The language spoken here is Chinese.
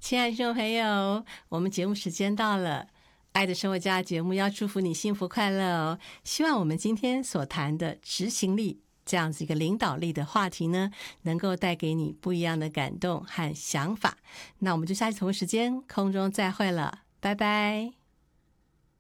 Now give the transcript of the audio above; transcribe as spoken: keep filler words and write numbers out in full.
亲爱的听众朋友，我们节目时间到了，爱的生活家节目要祝福你幸福快乐哦。希望我们今天所谈的执行力这样子一个领导力的话题呢，能够带给你不一样的感动和想法。那我们就下期同一时间空中再会了，拜拜。